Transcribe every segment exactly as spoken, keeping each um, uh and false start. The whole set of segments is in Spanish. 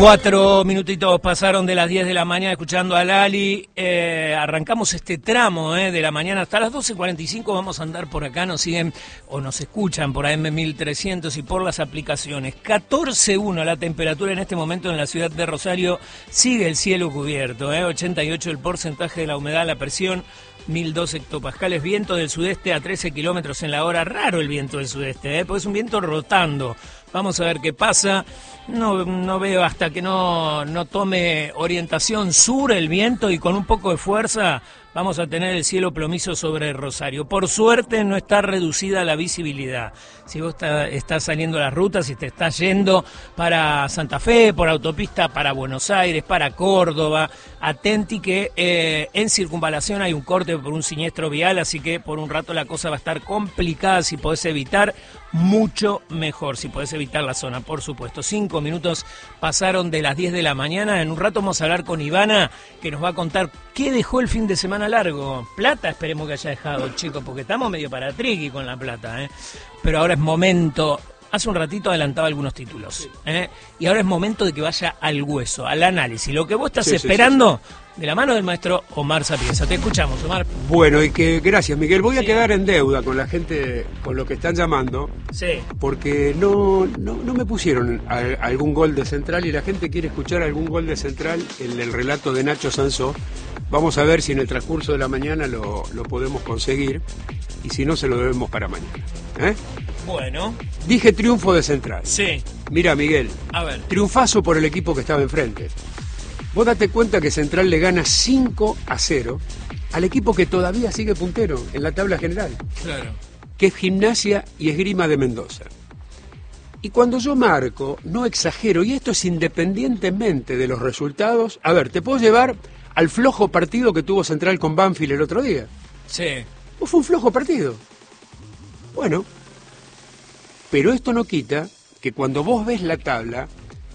Cuatro minutitos pasaron de las diez de la mañana escuchando a Lali. Eh, arrancamos este tramo eh, de la mañana hasta las doce cuarenta y cinco. Vamos a andar por acá, nos siguen o nos escuchan por A M mil trescientos y por las aplicaciones. catorce uno la temperatura en este momento en la ciudad de Rosario. Sigue el cielo cubierto, eh, ochenta y ocho el porcentaje de la humedad, la presión mil dos hectopascales, viento del sudeste a trece kilómetros en la hora. Raro el viento del sudeste, eh, porque es un viento rotando. Vamos a ver qué pasa. No, no veo hasta que no, no tome orientación sur el viento, y con un poco de fuerza vamos a tener el cielo plomizo sobre Rosario. Por suerte no está reducida la visibilidad. Si vos está, estás saliendo a las rutas y te estás yendo para Santa Fe, por autopista para Buenos Aires, para Córdoba, atenti que eh, en circunvalación hay un corte por un siniestro vial, así que por un rato la cosa va a estar complicada. Si podés evitar, mucho mejor. Si podés evitar la zona, por supuesto. Cinco minutos pasaron de las diez de la mañana. En un rato vamos a hablar con Ivana, que nos va a contar qué dejó el fin de semana largo. Plata esperemos que haya dejado, chicos, porque estamos medio para triqui con la plata, ¿eh? Pero ahora es momento. Hace un ratito adelantaba algunos títulos, ¿eh? Y ahora es momento de que vaya al hueso, al análisis. Lo que vos estás sí, esperando, sí, sí, sí. De la mano del maestro Omar Sapienza. Te escuchamos, Omar. Bueno, y que gracias, Miguel. Voy sí. a quedar en deuda con la gente, con lo que están llamando, sí. porque no, no, no me pusieron a, a algún gol de Central y la gente quiere escuchar algún gol de Central, el, el relato de Nacho Sansó. Vamos a ver si en el transcurso de la mañana lo, lo podemos conseguir, y si no, se lo debemos para mañana, ¿eh? Bueno. Dije triunfo de Central. Sí. Mira, Miguel. A ver. Triunfazo por el equipo que estaba enfrente. Vos date cuenta que Central le gana cinco a cero al equipo que todavía sigue puntero en la tabla general. Claro. Que es Gimnasia y Esgrima de Mendoza. Y cuando yo marco, no exagero, y esto es independientemente de los resultados. A ver, te puedo llevar al flojo partido que tuvo Central con Banfield el otro día. Sí. Pues fue un flojo partido. Bueno. Pero esto no quita que cuando vos ves la tabla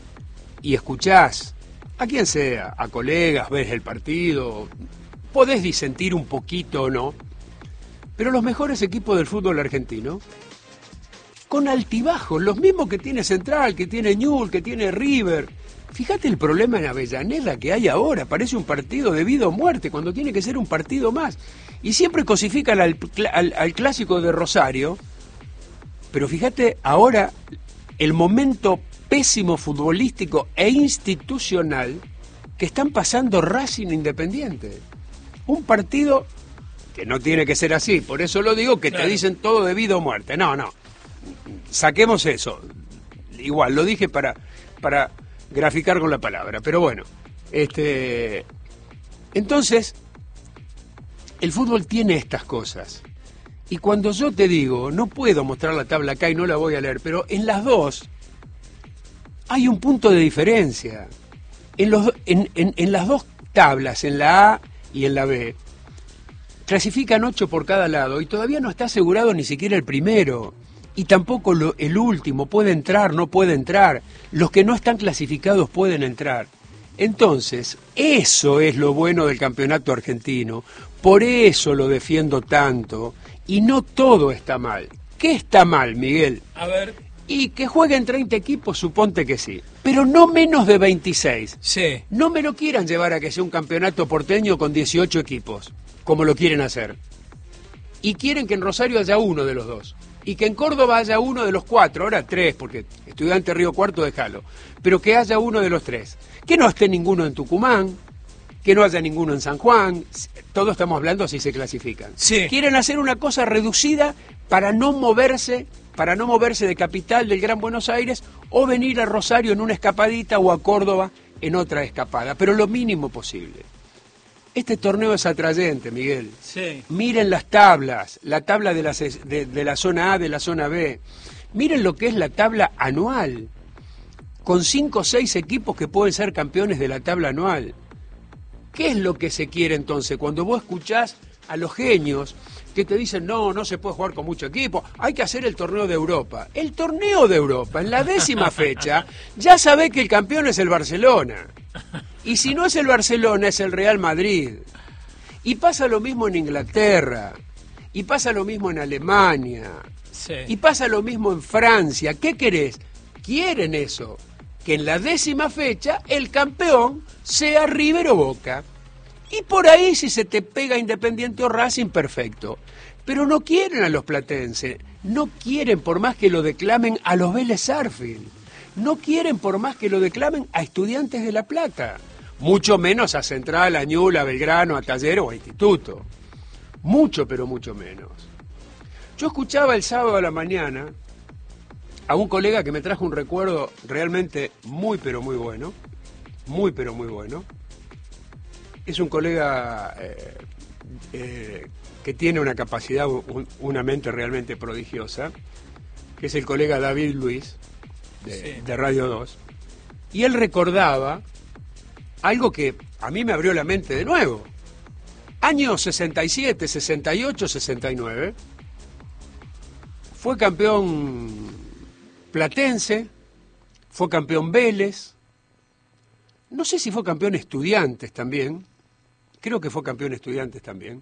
y escuchás a quien sea, a colegas, ves el partido, podés disentir un poquito o no, pero los mejores equipos del fútbol argentino, con altibajos, los mismos que tiene Central, que tiene Newell's, que tiene River. Fíjate el problema en Avellaneda que hay ahora, parece un partido de vida o muerte, cuando tiene que ser un partido más. Y siempre cosifican al, al, al clásico de Rosario. Pero fíjate ahora el momento pésimo futbolístico e institucional que están pasando Racing Independiente. Un partido que no tiene que ser así, por eso lo digo, que claro, te dicen todo de vida o muerte. No, no, saquemos eso. Igual, lo dije para, para graficar con la palabra, pero bueno. este Entonces, el fútbol tiene estas cosas. Y cuando yo te digo, no puedo mostrar la tabla acá y no la voy a leer, pero en las dos hay un punto de diferencia. En, los, en, en, en las dos tablas, en la A y en la B, clasifican ocho por cada lado y todavía no está asegurado ni siquiera el primero. Y tampoco lo, el último puede entrar, no puede entrar. Los que no están clasificados pueden entrar. Entonces, eso es lo bueno del campeonato argentino. Por eso lo defiendo tanto. Y no todo está mal. ¿Qué está mal, Miguel? A ver. Y que jueguen treinta equipos, suponte que sí. Pero no menos de veintiséis. Sí. No me lo quieran llevar a que sea un campeonato porteño con dieciocho equipos, como lo quieren hacer. Y quieren que en Rosario haya uno de los dos. Y que en Córdoba haya uno de los cuatro, ahora tres, porque Estudiante Río Cuarto, déjalo. Pero que haya uno de los tres. Que no esté ninguno en Tucumán, que no haya ninguno en San Juan. Todos estamos hablando si se clasifican. Sí. Quieren hacer una cosa reducida para no moverse, para no moverse de capital del Gran Buenos Aires o venir a Rosario en una escapadita o a Córdoba en otra escapada, pero lo mínimo posible. Este torneo es atrayente, Miguel. Sí. Miren las tablas, la tabla de la, de, de la zona A, de la zona B. Miren lo que es la tabla anual, con cinco o seis equipos que pueden ser campeones de la tabla anual. ¿Qué es lo que se quiere entonces? Cuando vos escuchás a los genios que te dicen, no, no se puede jugar con mucho equipo, hay que hacer el torneo de Europa. El torneo de Europa, en la décima fecha, ya sabés que el campeón es el Barcelona. Y si no es el Barcelona, es el Real Madrid. Y pasa lo mismo en Inglaterra. Y pasa lo mismo en Alemania. Sí. Y pasa lo mismo en Francia. ¿Qué querés? Quieren eso. que en la décima fecha el campeón sea River o Boca. Y por ahí si se te pega Independiente o Racing, perfecto. Pero no quieren a los platenses, no quieren por más que lo declamen a los Vélez Sarsfield, no quieren por más que lo declamen a Estudiantes de La Plata, mucho menos a Central, a Ñuble, a Belgrano, a Talleres o a Instituto. Mucho, pero mucho menos. Yo escuchaba el sábado a la mañana a un colega que me trajo un recuerdo realmente muy, pero muy bueno, muy, pero muy bueno. Es un colega eh, eh, que tiene una capacidad, un, una mente realmente prodigiosa, que es el colega David Luis, de, sí. de Radio dos, y él recordaba algo que a mí me abrió la mente de nuevo. Años sesenta y siete, sesenta y ocho, sesenta y nueve, fue campeón Platense, fue campeón Vélez, no sé si fue campeón Estudiantes también, creo que fue campeón Estudiantes también,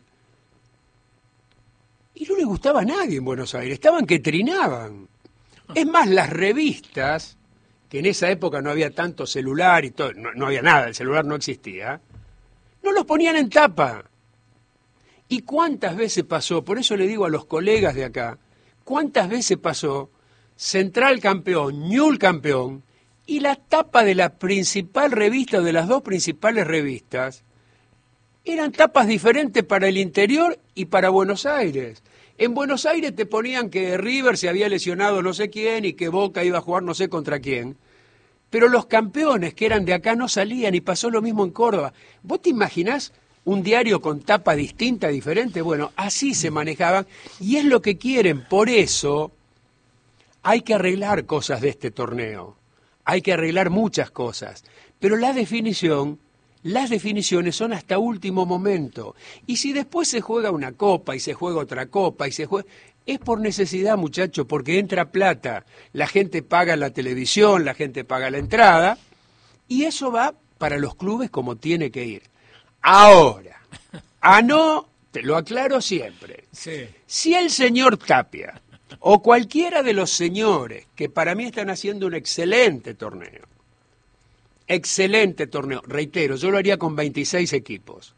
y no le gustaba a nadie en Buenos Aires, estaban que trinaban. Es más, las revistas, que en esa época no había tanto celular y todo, no, no había nada, el celular no existía, no los ponían en tapa. ¿Y cuántas veces pasó? Por eso le digo a los colegas de acá, ¿cuántas veces pasó Central campeón, Ñuble campeón, y la tapa de la principal revista o de las dos principales revistas eran tapas diferentes para el interior y para Buenos Aires? En Buenos Aires te ponían que River se había lesionado no sé quién y que Boca iba a jugar no sé contra quién. Pero los campeones que eran de acá no salían, y pasó lo mismo en Córdoba. ¿Vos te imaginás un diario con tapa distinta, diferente? Bueno, así se manejaban y es lo que quieren. Por eso hay que arreglar cosas de este torneo. Hay que arreglar muchas cosas. Pero la definición... Las definiciones son hasta último momento. Y si después se juega una copa y se juega otra copa y se juega... Es por necesidad, muchacho, porque entra plata. La gente paga la televisión, la gente paga la entrada, y eso va para los clubes como tiene que ir. Ahora, a no, te lo aclaro siempre, sí. Si el señor Tapia o cualquiera de los señores que para mí están haciendo un excelente torneo, excelente torneo, reitero, yo lo haría con veintiséis equipos,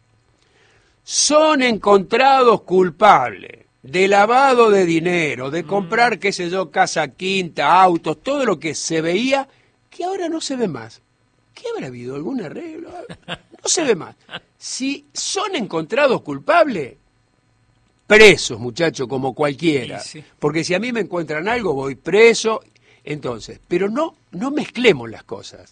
son encontrados culpables de lavado de dinero, de comprar, mm. qué sé yo, casa quinta, autos, todo lo que se veía, que ahora no se ve más. ¿Qué habrá habido? ¿Algún arreglo? No se ve más. Si son encontrados culpables, presos, muchachos, como cualquiera. Sí, sí. Porque si a mí me encuentran algo, voy preso. Entonces, pero no, no mezclemos las cosas.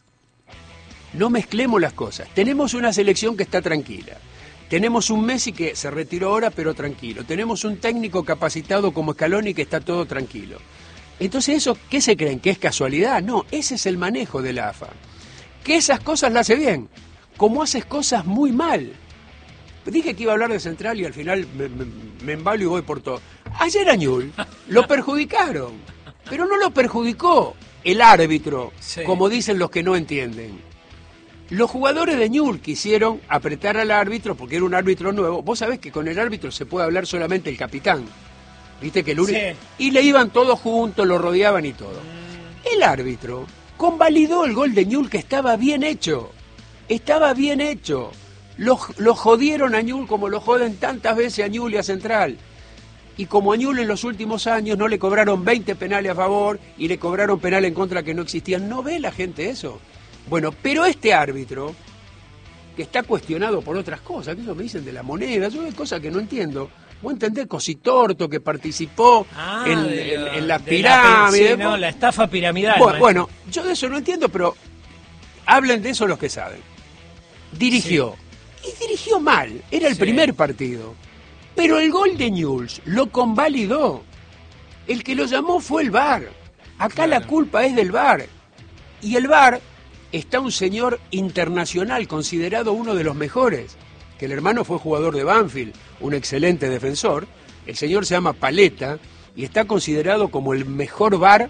No mezclemos las cosas. Tenemos una selección que está tranquila. Tenemos un Messi que se retiró ahora, pero tranquilo. Tenemos un técnico capacitado como Scaloni que está todo tranquilo. Entonces, ¿eso qué se creen? ¿Que es casualidad? No, ese es el manejo de la A F A. Que esas cosas las hace bien, como haces cosas muy mal. Dije que iba a hablar de Central y al final me, me, me embalo y voy por todo. Ayer a Ñuble lo perjudicaron, pero no lo perjudicó el árbitro, sí. Como dicen los que no entienden. Los jugadores de Ñuble quisieron apretar al árbitro porque era un árbitro nuevo. Vos sabés que con el árbitro se puede hablar solamente el capitán. ¿Viste que el único? Sí. Y le iban todos juntos, lo rodeaban y todo. Mm. El árbitro convalidó el gol de Ñuble, que estaba bien hecho. Estaba bien hecho. Lo, lo jodieron a Ñuble como lo joden tantas veces a Ñuble y a Central. Y como a Ñuble en los últimos años no le cobraron veinte penales a favor y le cobraron penales en contra que no existían. ¿No ve la gente eso? Bueno, pero este árbitro, que está cuestionado por otras cosas, que eso me dicen de la moneda, yo hay cosas que no entiendo. Vos entendés, Cositorto, que participó ah, en, de, en, en la pirámide. La, sí, no, la estafa piramidal. Bueno, bueno, yo de eso no entiendo, pero hablen de eso los que saben. Dirigió, sí. Y dirigió mal, era el sí. primer partido. Pero el gol de Ñuble lo convalidó. El que lo llamó fue el V A R. Acá claro. La culpa es del V A R. Y el V A R... está un señor internacional considerado uno de los mejores, que el hermano fue jugador de Banfield, un excelente defensor. El señor se llama Paletta y está considerado como el mejor V A R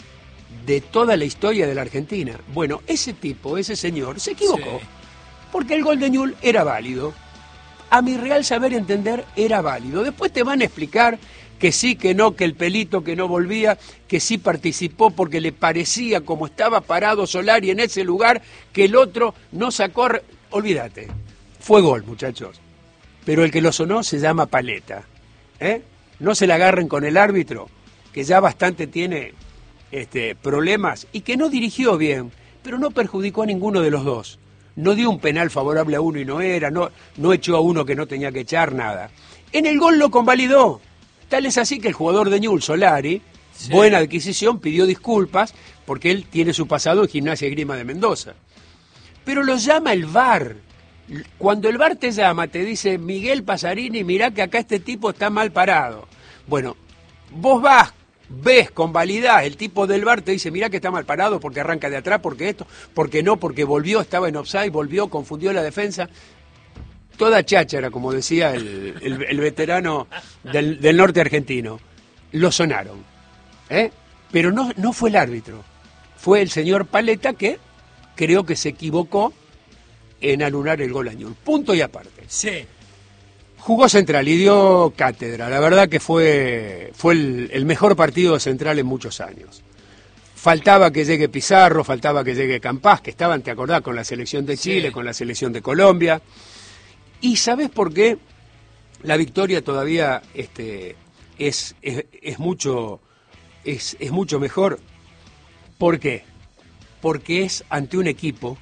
de toda la historia de la Argentina. Bueno, ese tipo, ese señor, se equivocó, sí. Porque el gol de Ñuble era válido. A mi real saber entender, era válido. Después te van a explicar que sí, que no, que el pelito que no volvía, que sí participó porque le parecía, como estaba parado Solari en ese lugar, que el otro no sacó... Olvídate, fue gol, muchachos. Pero el que lo sonó se llama Paletta, ¿eh? No se la agarren con el árbitro, que ya bastante tiene este, problemas, y que no dirigió bien, pero no perjudicó a ninguno de los dos. No dio un penal favorable a uno y no era, no, no echó a uno que no tenía que echar, nada. En el gol lo convalidó. Tal es así que el jugador de Newell's, Solari, sí, buena adquisición, pidió disculpas porque él tiene su pasado en Gimnasia y Esgrima de Mendoza. Pero lo llama el V A R. Cuando el V A R te llama, te dice, Miguel Pasarini, mirá que acá este tipo está mal parado. Bueno, vos vas, ves, convalidás, el tipo del V A R te dice, mirá que está mal parado porque arranca de atrás, porque esto, porque no, porque volvió, estaba en offside, volvió, confundió la defensa. Toda cháchara, como decía el, el, el veterano del, del norte argentino. Lo sonaron, ¿eh? Pero no, no fue el árbitro, fue el señor Paletta que creo que se equivocó en anular el gol a Newell's. Punto y aparte. Sí. Jugó Central y dio cátedra. La verdad que fue, fue el, el mejor partido de Central en muchos años. Faltaba que llegue Pizarro, faltaba que llegue Campás, que estaban, te acordás, con la selección de Chile, sí, con la selección de Colombia. ¿Y sabés por qué la victoria todavía este, es, es, es, mucho, es, es mucho mejor? ¿Por qué? Porque es ante un equipo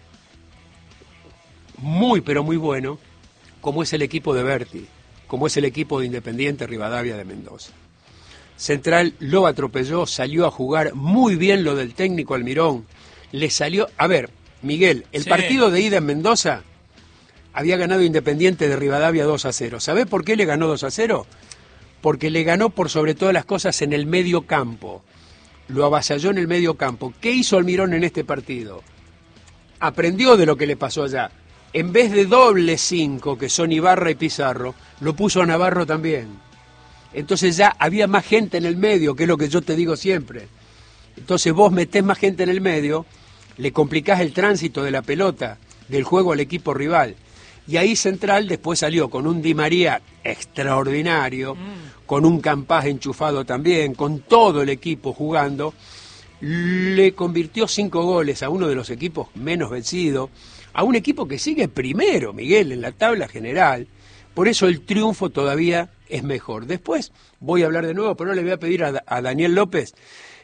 muy, pero muy bueno, como es el equipo de Berti, como es el equipo de Independiente Rivadavia de Mendoza. Central lo atropelló, salió a jugar muy bien lo del técnico Almirón. Le salió... A ver, Miguel, el sí. partido de ida en Mendoza había ganado Independiente de Rivadavia dos a cero. ¿Sabés por qué le ganó dos a cero? Porque le ganó por sobre todas las cosas en el medio campo. Lo avasalló en el medio campo. ¿Qué hizo Almirón en este partido? Aprendió de lo que le pasó allá. En vez de doble cinco, que son Ibarra y Pizarro, lo puso a Navarro también. Entonces ya había más gente en el medio, que es lo que yo te digo siempre. Entonces vos metés más gente en el medio, le complicás el tránsito de la pelota, del juego al equipo rival. Y ahí Central después salió con un Di María extraordinario, mm. con un Campás enchufado también, con todo el equipo jugando. Le convirtió cinco goles a uno de los equipos menos vencidos, a un equipo que sigue primero, Miguel, en la tabla general. Por eso el triunfo todavía es mejor. Después voy a hablar de nuevo, pero no le voy a pedir a, a Daniel López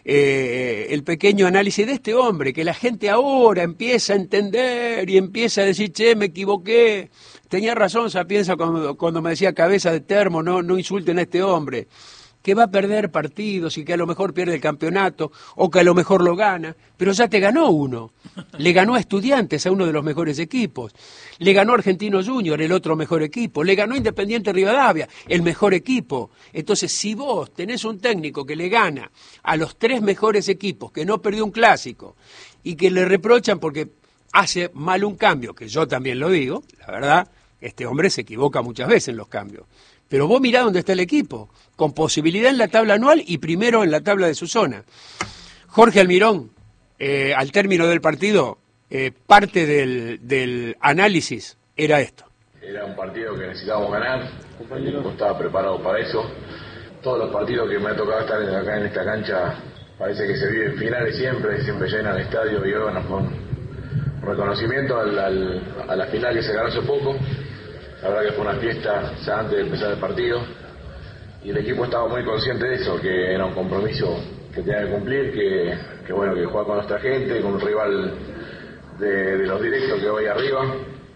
eh, el pequeño análisis de este hombre, que la gente ahora empieza a entender y empieza a decir, che, me equivoqué. Tenía razón Sapienza cuando, cuando me decía cabeza de termo, no, no insulten a este hombre, que va a perder partidos y que a lo mejor pierde el campeonato o que a lo mejor lo gana, pero ya te ganó uno. Le ganó a Estudiantes, a uno de los mejores equipos. Le ganó a Argentino Junior, el otro mejor equipo. Le ganó a Independiente Rivadavia, el mejor equipo. Entonces, si vos tenés un técnico que le gana a los tres mejores equipos, que no perdió un clásico, y que le reprochan porque hace mal un cambio, que yo también lo digo, la verdad, este hombre se equivoca muchas veces en los cambios. Pero vos mirá dónde está el equipo, con posibilidad en la tabla anual y primero en la tabla de su zona. Jorge Almirón, eh, al término del partido, eh, parte del, del análisis era esto. Era un partido que necesitábamos ganar, el equipo estaba preparado para eso. Todos los partidos que me ha tocado estar acá en esta cancha, parece que se viven finales siempre, siempre llenan el estadio y bueno, con reconocimiento al, al, a la final que se ganó hace poco. La verdad que fue una fiesta ya antes de empezar el partido y el equipo estaba muy consciente de eso, que era un compromiso que tenía que cumplir, que, que bueno, que jugar con nuestra gente, con un rival de, de los directos que voy arriba.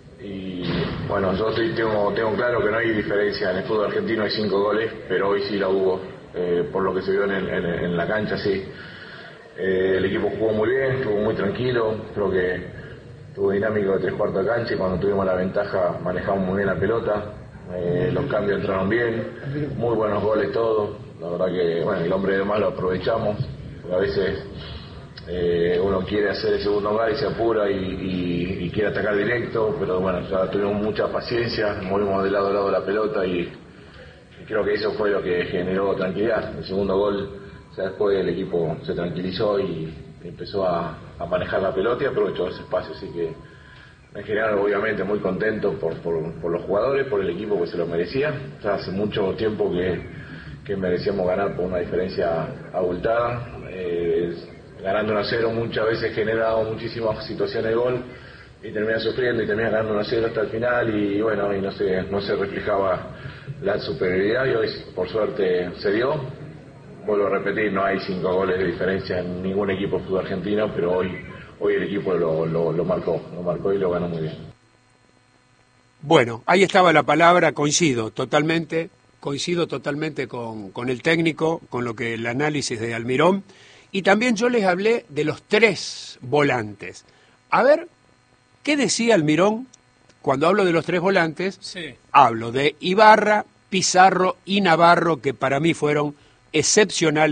Y bueno, yo estoy, tengo, tengo claro que no hay diferencia, en el fútbol argentino hay cinco goles, pero hoy sí la hubo, eh, por lo que se vio en, el, en, en la cancha, sí. Eh, el equipo jugó muy bien, estuvo muy tranquilo, creo que estuvo dinámico de tres cuartos de cancha y cuando tuvimos la ventaja manejamos muy bien la pelota, eh, los cambios entraron bien, muy buenos goles todos, la verdad que bueno, el hombre de más lo aprovechamos, a veces eh, uno quiere hacer el segundo gol y se apura y, y, y quiere atacar directo, pero bueno, ya tuvimos mucha paciencia, movimos de lado a lado la pelota y, y creo que eso fue lo que generó tranquilidad. El segundo gol, ya después el equipo se tranquilizó y empezó a, a manejar la pelota y aprovechó ese espacio, así que en general obviamente muy contento por, por, por los jugadores, por el equipo que se lo merecía. Ya hace mucho tiempo que, que que merecíamos ganar por una diferencia abultada. Eh, ganando uno a cero muchas veces generaba muchísimas situaciones de gol y termina sufriendo y termina ganando uno a cero hasta el final y bueno, y no se, no se reflejaba la superioridad y hoy por suerte se dio. Vuelvo a repetir, no hay cinco goles de diferencia en ningún equipo de fútbol argentino, pero hoy, hoy el equipo lo, lo, lo marcó, lo marcó y lo ganó muy bien. Bueno, ahí estaba la palabra, coincido totalmente, coincido totalmente con, con el técnico, con lo que el análisis de Almirón, y también yo les hablé de los tres volantes. A ver, ¿qué decía Almirón cuando hablo de los tres volantes? Sí. Hablo de Ibarra, Pizarro y Navarro, que para mí fueron excepcionales